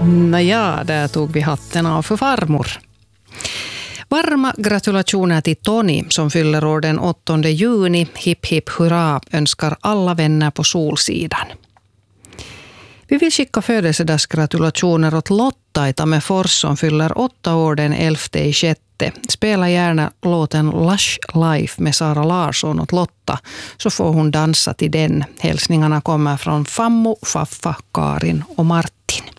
Naja, där tog vi hatten av för farmor. Varma gratulationer till Tony som fyller år den 8 juni. Hipp hipp hurra önskar alla vänner på Solsidan. Vi vill skicka födelsedagsgratulationer åt Lotta i Tammerfors som fyller 8 år den 11/6. Spela gärna låten Lush Life med Sara Larsson åt Lotta så får hon dansa till den. Hälsningarna kommer från Fammo, Faffa, Karin och Martin.